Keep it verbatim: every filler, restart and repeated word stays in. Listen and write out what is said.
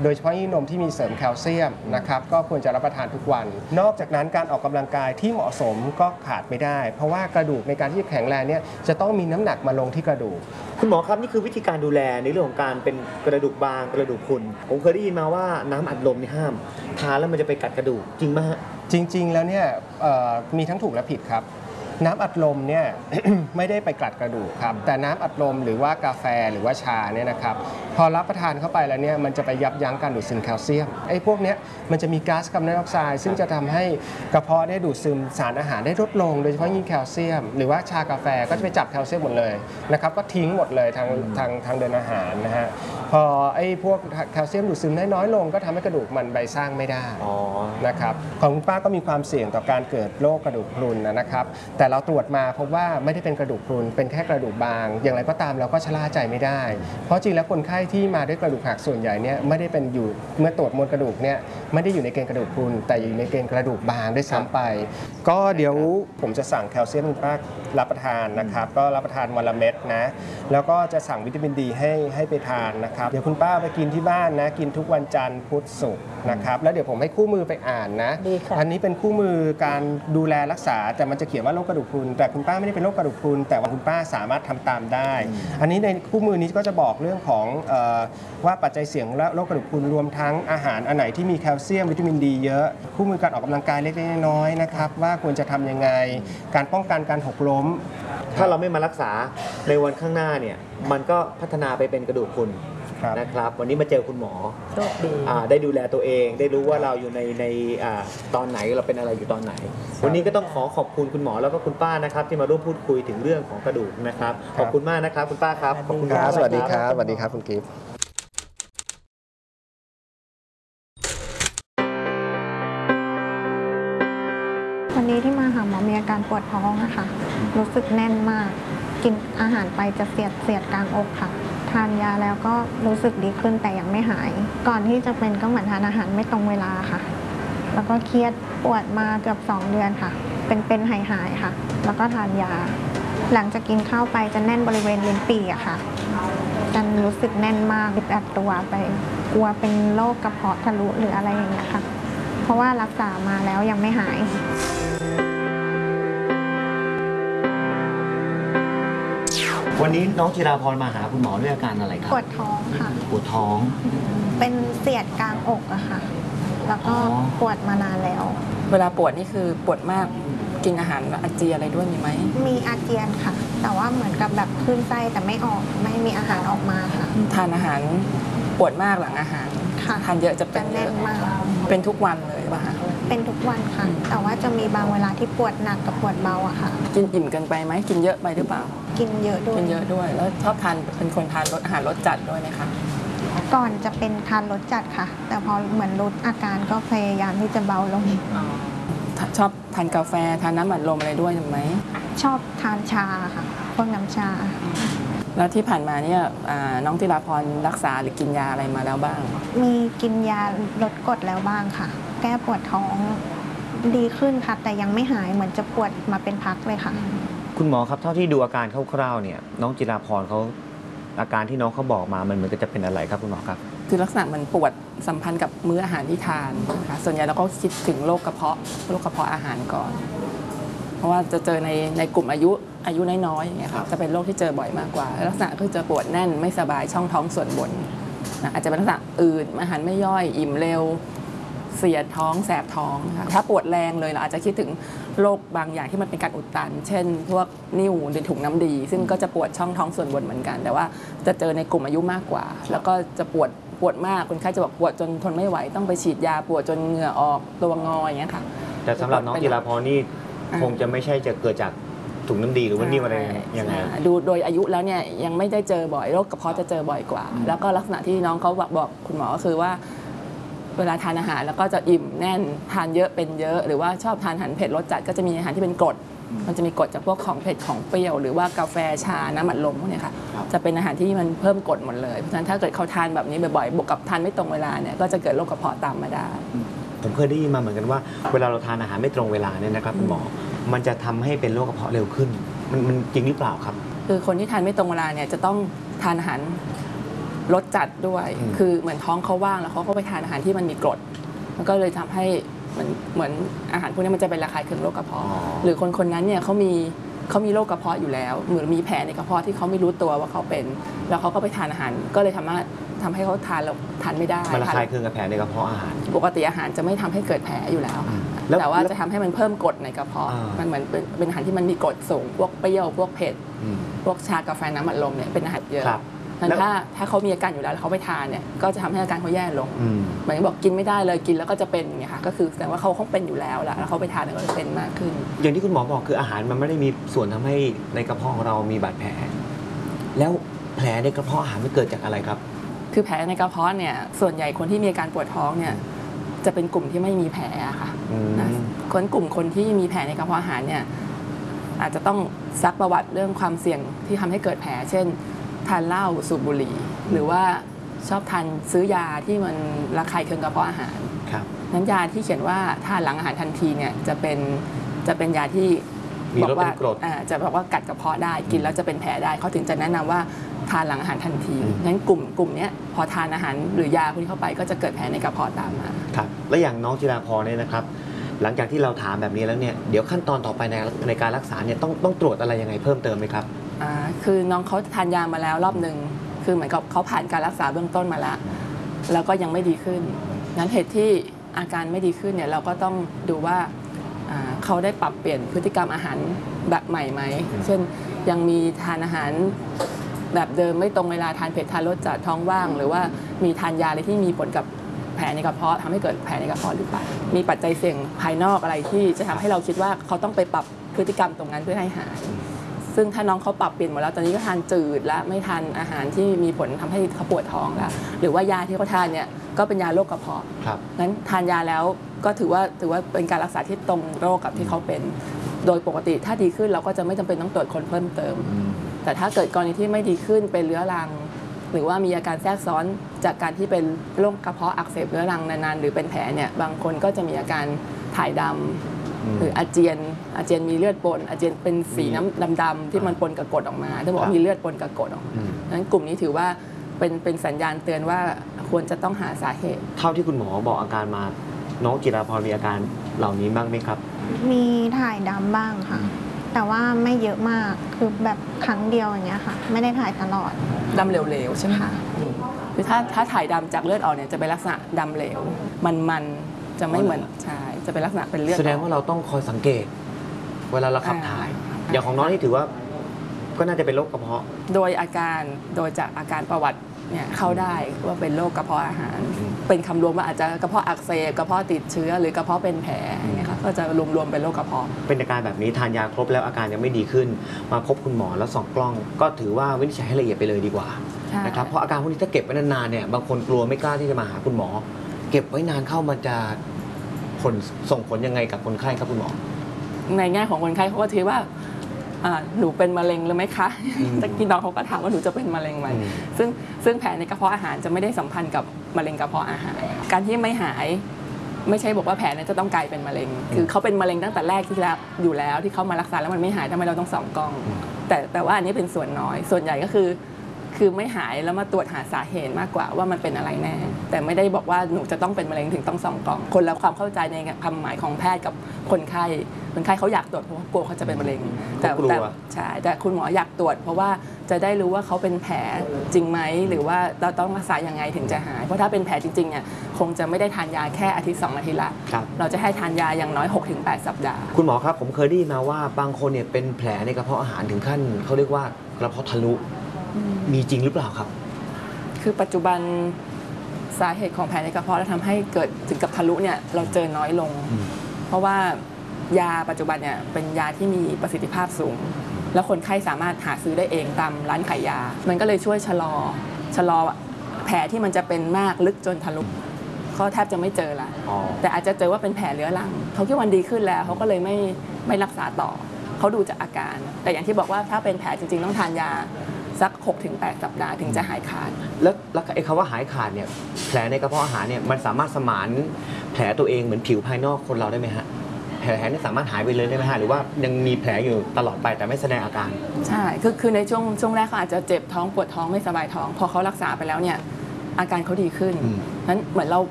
โดยเฉพาะยิ่งนมที่มีเสริมแคลเซียมนะครับก็ควรจะรับประทานทุกวันนอกจากนั้นการออกกำลังกายที่เหมาะสมก็ขาดไม่ได้เพราะว่ากระดูกในการที่จะแข็งแรงเนี่ยจะต้องมีน้ำหนักมาลงที่กระดูกคุณหมอครับนี่คือวิธีการดูแลในเรื่องของการเป็นกระดูกบางกระดูกพรุนผมเคยได้ยินมาว่าน้ำอัดลมนี่ห้ามทานแล้วมันจะไปกัดกระดูกจริงไหมฮะจริงๆแล้วเนี่ยมีทั้งถูกและผิดครับน้ำอัดลมเนี่ย ไม่ได้ไปกัดกระดูกครับแต่น้ำอัดลมหรือว่ากาแฟหรือว่าชาเนี่ยนะครับพอรับประทานเข้าไปแล้วเนี่ยมันจะไปยับยั้งการดูดซึมแคลเซียมไอ้พวกเนี้ยมันจะมีก๊าซคาร์บอนไดออกไซด์ซึ่งจะทำให้กระเพาะได้ดูดซึมสารอาหารได้ลดลงโดยเฉพาะยิ่งแคลเซียมหรือว่าชากาแฟก็จะไปจับแคลเซียมหมดเลยนะครับก็ทิ้งหมดเลยทางทางทางเดินอาหารนะฮะพอไอ้พวกแคลเซียมดูดซึมได้น้อยลงก็ทำให้กระดูกมันใบสร้างไม่ได้นะครับของคุณป้าก็มีความเสี่ยงต่อการเกิดโรคกระดูกพรุนนะครับแต่เราตรวจมาพบว่าไม่ได้เป็นกระดูกพรุนเป็นแค่กระดูกบางอย่างไรก็ตามเราก็ชะล่าใจไม่ได้เพราะจริงแล้วคนไข้ที่มาด้วยกระดูกหักส่วนใหญ่เนี่ยไม่ได้เป็นอยู่เมื่อตรวจมวลกระดูกเนี่ยไม่ได้อยู่ในเกณฑ์กระดูกพรุนแต่อยู่ในเกณฑ์กระดูกบางด้วยซ้ำไปก็เดี๋ยวผมจะสั่งแคลเซียมคุณป้ารับประทานนะครับก็รับประทานวันละเม็ดนะแล้วก็จะสั่งวิตามินดีให้ให้ไปทานนะครับเดี๋ยวคุณป้าไปกินที่บ้านนะกินทุกวันจันทร์พุธศุกร์นะครับแล้วเดี๋ยวผมให้คู่มือไปอ่านนะอันนี้เป็นคู่มือการดูแลรักษาแต่มันจะเขียนว่าโรคกระดูกพรุนแต่คุณป้าไม่ได้เป็นโรคกระดูกพรุนแต่ว่าคุณป้าสามารถทำตามได้อันนี้ในคู่มือนี้ก็จะบอกเรื่องของเอ่อว่าปัจจัยเสี่ยงและโรคกระดูกพรุนรวมทั้งอาหารอันไหนที่มีแคลเซียมวิตามินดีเยอะคู่มือการออกกำลังกายเล็กๆน้อยๆนะครับว่าควรจะทำยังไงการป้องกันการหกล้มถ้าเราไม่มารักษาในวันข้างหน้าเนี่ยมันก็พัฒนาไปเป็นกระดูกพรุนนะครับวันนี้มาเจอคุณหมอได้ดูแลตัวเองได้รู้ว่าเราอยู่ในในตอนไหนเราเป็นอะไรอยู่ตอนไหนวันนี้ก็ต้องขอขอบคุณคุณหมอแล้วก็คุณป้านะครับที่มาร่วมพูดคุยถึงเรื่องของกระดูกนะครับขอบคุณมากนะครับคุณป้าครับขอบคุณครับสวัสดีครับสวัสดีครับคุณกิฟต์วันนี้ที่มาหาหมอมีอาการปวดท้องนะคะรู้สึกแน่นมากกินอาหารไปจะเสียดเสียดกลางอกค่ะทานยาแล้วก็รู้สึกดีขึ้นแต่ยังไม่หายก่อนที่จะเป็นก็เหมือนทานอาหารไม่ตรงเวลาค่ะแล้วก็เครียดปวดมาเกือบสองเดือนค่ะเป็นเป็นหายหายค่ะแล้วก็ทานยาหลังจากกินข้าวไปจะแน่นบริเวณลิ้นปี่อะค่ะจะรู้สึกแน่นมากอึดอัดตัวไปกลัวเป็นโรคกระเพาะทะลุหรืออะไรอย่างเงี้ยค่ะเพราะว่ารักษามาแล้วยังไม่หายวันนี้น้องจิราพรมาหาคุณหมอด้วยอาการอะไรครับปวดท้องค่ะปวดท้องเป็นเสียดกลางอกอะค่ะแล้วก็ปวดมานานแล้วเวลาปวดนี่คือปวดมากกินอาหารอาเจียอะไรด้วยมีไหมมีอาเจียนค่ะแต่ว่าเหมือนกับแบบคลื่นไส้แต่ไม่ออกไม่มีอาหารออกมาค่ะทานอาหารปวดมากหลังอาหารทานเยอะจะเป็นแน่นมากเป็นทุกวันเลยป่ะคะเป็นทุกวันค่ะแต่ว่าจะมีบางเวลาที่ปวดหนักกับปวดเบาอะค่ะกินอิ่มเกินไปไหมกินเยอะไปหรือเปล่ากินเยอะด้วยกินเยอะด้วยแล้วชอบทานเป็นคนทานรสอาหารรสจัดด้วยไหมคะก่อนจะเป็นทานรสจัดค่ะแต่พอเหมือนลดอาการก็พยายามที่จะเบาลงชอบทานกาแฟทานน้ำอัดลมอะไรด้วยไหมชอบทานชาค่ะพวกน้ำชาแล้วที่ผ่านมาเนี่ยน้องธิราพรรักษาหรือกินยาอะไรมาแล้วบ้างมีกินยาลดกรดแล้วบ้างค่ะแก้ปวดท้องดีขึ้นค่ะแต่ยังไม่หายเหมือนจะปวดมาเป็นพักเลยค่ะคุณหมอครับเท่าที่ดูอาการคร่าวๆเนี่ยน้องจิราพรเขาอาการที่น้องเขาบอกมามันเหมือนกับจะเป็นอะไรครับคุณหมอครับคือลักษณะมันปวดสัมพันธ์กับมื้ออาหารที่ทานนะคะส่วนใหญ่เราก็คิดถึงโรคกระเพาะโรคกระเพาะอาหารก่อนเพราะว่าจะเจอในในกลุ่มอายุอายุน้อยๆอย่างเงี้ยครับจะเป็นโรคที่เจอบ่อยมากกว่าลักษณะคือจะปวดแน่นไม่สบายช่องท้องส่วนบนนะอาจจะเป็นลักษณะอืดอาหารไม่ย่อยอิ่มเร็วเสียดท้องแสบท้องค่ะถ้าปวดแรงเลยเราอาจจะคิดถึงโรคบางอย่างที่มันเป็นการอุดตันเช่นพวกนิ่วในถุงน้ำดีซึ่งก็จะปวดช่องท้องส่วนบนเหมือนกันแต่ว่าจะเจอในกลุ่มอายุมากกว่าแล้วก็จะปวดปวดมากคนไข้จะบอกปวดจนทนไม่ไหวต้องไปฉีดยาปวดจนเหงื่อออกตัวงออย่างเงี้ยค่ะแต่สำหรับน้องจิราพรนี่คงจะไม่ใช่จะเกิดจากถุงน้ำดีหรือว่านิ่วอะไรยังไงดูโดยอายุแล้วเนี่ยยังไม่ได้เจอบ่อยโรคกระเพาะจะเจอบ่อยกว่าแล้วก็ลักษณะที่น้องเขาบอกบอกคุณหมอก็คือว่าเวลาทานอาหารแล้วก็จะอิ่มแน่นทานเยอะเป็นเยอะหรือว่าชอบทานอาหารเผ็ดรสจัดก็จะมีอาหารที่เป็นกรดมันจะมีกรดจากพวกของเผ็ดของเปรี้ยวหรือว่ากาแฟชาน้ำอัดลมพวกนี้ค่ะจะเป็นอาหารที่มันเพิ่มกรดหมดเลยเพราะฉะนั้นถ้าเกิดเขาทานแบบนี้บ่อยๆบวกกับทานไม่ตรงเวลาเนี่ยก็จะเกิดโรคกระเพาะตามมาได้ผมเคยได้ยินมาเหมือนกันว่าเวลาเราทานอาหารไม่ตรงเวลาเนี่ยนะครับคุณหมอมันจะทำให้เป็นโรคกระเพาะเร็วขึ้นมันมันจริงหรือเปล่าครับคือคนที่ทานไม่ตรงเวลาเนี่ยจะต้องทานอาหารรสจัดด้วย คือเหมือนท้องเขาว่างแล้วเขาก็ไปทานอาหารที่มันมีกรดมันก็เลยทำให้เหมือนเหมือนอาหารพวกนี้มันจะเป็นระคายเคืองโรคกระเพาะหรือคนคนนั้นเนี่ยเขามีเขามีโรคกระเพาะอยู่แล้วหรือมีแผลในกระเพาะที่เขาไม่รู้ตัวว่าเขาเป็นแล้วเขาก็ไปทานอาหารก็เลยทำให้ทำให้เขาทานแล้วทานไม่ได้มันระคายเคืองกับแผลในกระเพาะอาหารปกติอาหารจะไม่ทำให้เกิดแผลอยู่แล้วแต่ว่าจะทำให้มันเพิ่มกรดในกระเพาะมันเหมือนเป็นอาหารที่มันมีกรดสูงพวกเปรี้ยวพวกเผ็ดพวกชากาแฟน้ำอัดลมเนี่ยเป็นอาหารเยอะงั้นถ้าถ้าเขามีอาการอยู่แล้วแล้วเขาไปทานเนี่ยก็จะทำให้อาการเขาแย่ลงเหมือนบอกกินไม่ได้เลยกินแล้วก็จะเป็นอย่างเงี้ยค่ะก็คือแสดงว่าเขาคงเป็นอยู่แล้วแล้วเขาไปทานก็จะเป็นมากขึ้นอย่างที่คุณหมอบอกคืออาหารมันไม่ได้มีส่วนทำให้ในกระเพาะของเรามีบาดแผลแล้วแผลในกระเพาะอาหารมันเกิดจากอะไรครับคือแผลในกระเพาะเนี่ยส่วนใหญ่คนที่มีอาการปวดท้องเนี่ยจะเป็นกลุ่มที่ไม่มีแผลค่ะคนกลุ่มคนที่มีแผลในกระเพาะอาหารเนี่ยอาจจะต้องซักประวัติเรื่องความเสี่ยงที่ทำให้เกิดแผลเช่นทานเหล้าสูบบุหรี่หรือว่าชอบทานซื้อยาที่มันระคายเคืองกระเพาะอาหารนั้นยาที่เขียนว่าทานหลังอาหารทันทีเนี่ยจะเป็นจะเป็นยาที่บอกว่าจะบอกว่ากัดกระเพาะได้กินแล้วจะเป็นแผลได้เขาถึงจะแนะนำว่าทานหลังอาหารทันทีงั้นกลุ่มกลุ่มนี้พอทานอาหารหรือยาพวกนี้เข้าไปก็จะเกิดแผลในกระเพาะตามมาครับและอย่างน้องจิราพรเนี่ยนะครับหลังจากที่เราถามแบบนี้แล้วเนี่ยเดี๋ยวขั้นตอนต่อไปในในการรักษาเนี่ยต้องต้องตรวจอะไรยังไงเพิ่มเติมไหมครับอ่าคือน้องเขาทานยามาแล้วรอบหนึ่งคือเหมือนกับเขาผ่านการรักษาเบื้องต้นมาแล้วแล้วก็ยังไม่ดีขึ้นนั้นเหตุที่อาการไม่ดีขึ้นเนี่ยเราก็ต้องดูว่าเขาได้ปรับเปลี่ยนพฤติกรรมอาหารแบบใหม่ไหมเช่นยังมีทานอาหารแบบเดิมไม่ตรงเวลาทานเผ็ดทานรสจัดท้องว่างหรือว่ามีทานยาอะไรที่มีผลกับแผลในกระเพาะทำให้เกิดแผลในกระเพาะหรือเปล่ามีปัจจัยเสี่ยงภายนอกอะไรที่จะทำให้เราคิดว่าเขาต้องไปปรับพฤติกรรมตรงนั้นเพื่อให้หายซึ่งถ้าน้องเขาปรับเปลี่ยนหมดแล้วตอนนี้ก็ทานจืดและไม่ทานอาหารที่มีผลทำให้เขาปวดท้องแล้วหรือว่ายาที่เขาทานเนี่ยก็เป็นยาโรคกระเพาะงั้นทานยาแล้วก็ถือว่าถือว่าเป็นการรักษาที่ตรงโรคกับที่เขาเป็นโดยปกติถ้าดีขึ้นเราก็จะไม่จำเป็นต้องตรวจคนเพิ่มเติมแต่ถ้าเกิดกรณีที่ไม่ดีขึ้นเป็นเรื้อรังหรือว่ามีอาการแทรกซ้อนจากการที่เป็นโรคกระเพาะอักเสบเรื้อรังนานๆหรือเป็นแผลเนี่ยบางคนก็จะมีอาการถ่ายดำหรืออาเจียนอาเจียนมีเลือดปนอาเจียนเป็นสีน้ำดำๆที่มันปนกับกรดออกมาถ้าบอกว่ามีเลือดปนกับกรดออกมาดังนั้นกลุ่มนี้ถือว่าเป็นเป็นสัญญาณเตือนว่าควรจะต้องหาสาเหตุเท่าที่คุณหมอบอกอาการมาน้องจิราพรมีอาการเหล่านี้บ้างไหมครับมีถ่ายดำบ้างค่ะแต่ว่าไม่เยอะมากคือแบบครั้งเดียวอย่างเงี้ยค่ะไม่ได้ถ่ายตลอดดำเหลวๆใช่ไหมคะคือถ้าถ้าถ่ายดำจากเลือดออกเนี่ยจะเป็นลักษณะดำเหลวมันๆจะไม่เหมือนใช่จะเป็นลักษณะเป็นเลือดแสดงว่าเราต้องคอยสังเกตเวลาเราขับถ่ายอย่างของน้องนี่ถือว่าก็น่าจะเป็นโรคกระเพาะโดยอาการโดยจากอาการประวัติเนี่ยเข้าได้ว่าเป็นโรคกระเพาะอาหารเป็นคำรวมว่าอาจจะกระเพาะอักเสบกระเพาะติดเชื้อหรือกระเพาะเป็นแผลอย่างเงี้ยค่ะก็จะรวมๆเป็นโรคกระเพาะเป็นอาการแบบนี้ทานยาครบแล้วอาการยังไม่ดีขึ้นมาพบคุณหมอแล้วส่องกล้องก็ถือว่าวินิจฉัยให้ละเอียดไปเลยดีกว่านะครับเพราะอาการพวกนี้ถ้าเก็บไว้นานๆเนี่ยบางคนกลัวไม่กล้าที่จะมาหาคุณหมอเก็บไว้นานเข้ามันจะผลส่งผลยังไงกับคนไข้ครับคุณหมอในแง่ของคนไข้เขาก็ถือว่าหนูเป็นมะเร็งหรือไม่คะแต่กินน้องเขาก็ถามว่าหนูจะเป็นมะเร็งไหมซึ่งซึ่งแผลในกระเพาะอาหารจะไม่ได้สัมพันธ์กับมะเร็งกระเพาะอาหารการที่ไม่หายไม่ใช่บอกว่าแผลนั้นจะต้องกลายเป็นมะเร็งคือเขาเป็นมะเร็งตั้งแต่แรกที่แล้วอยู่แล้วที่เขามารักษาแล้วมันไม่หายทำไมเราต้องส่องกล้องแต่แต่ว่าอันนี้เป็นส่วนน้อยส่วนใหญ่ก็คือคือไม่หายแล้วมาตรวจหาสาเหตุมากกว่าว่ามันเป็นอะไรแน่แต่ไม่ได้บอกว่าหนูจะต้องเป็นมะเร็งถึงต้องส่องกล้องคนละความเข้าใจในความหมายของแพทย์กับคนไข้คนไข้เขาอยากตรวจเพราะกลัวเขาจะเป็นมะเร็งแต่แต่ใช่แต่คุณหมออยากตรวจเพราะว่าจะได้รู้ว่าเขาเป็นแผลจริงไหมหรือว่าเราต้องรักษายังไงถึงจะหายเพราะถ้าเป็นแผลจริงๆเนี่ยคงจะไม่ได้ทานยาแค่อาทิตย์สองอาทิตย์ละเราจะให้ทานยาอย่างน้อย หกถึงแปด สัปดาห์คุณหมอครับผมเคยได้ยินมาว่าบางคนเนี่ยเป็นแผลในกระเพาะอาหารถึงขั้นเขาเรียกว่ากระเพาะทะลุมีจริงหรือเปล่าครับคือปัจจุบันสาเหตุของแผลในกระเพาะแล้วทำให้เกิดถึงกับทะลุเนี่ยเราเจอน้อยลงเพราะว่ายาปัจจุบันเนี่ยเป็นยาที่มีประสิทธิภาพสูงแล้วคนไข้สามารถหาซื้อได้เองตามร้านขายยามันก็เลยช่วยชะลอชะลอแผลที่มันจะเป็นมากลึกจนทะลุเขาแทบจะไม่เจอละแต่อาจจะเจอว่าเป็นแผลเรื้อรังเขาคิดวันดีขึ้นแล้วเขาก็เลยไม่ไม่รักษาต่อเขาดูจากอาการแต่อย่างที่บอกว่าถ้าเป็นแผลจริงๆต้องทานยาสัก หกถึงแปด สัปดาห์ถึงจะหายขาดแล้วแล้วไอ้คำว่าหายขาดเนี่ยแผลในกระเพาะอาหารเนี่ยมันสามารถสมานแผลตัวเองเหมือนผิวภายนอกคนเราได้ไหมฮะแผผลนี่สามารถหายไปเลยได้ไหมฮะหรือว่ายังมีแผลอยู่ตลอดไปแต่ไม่แสดงอาการใช่คือคือในช่วงช่วงแรกเขาอาจจะเจ็บท้องปวดท้องไม่สบายท้องพอเขารักษาไปแล้วเนี่ยอาการเขาดีขึ้นอืมนั้นเหมือนเรา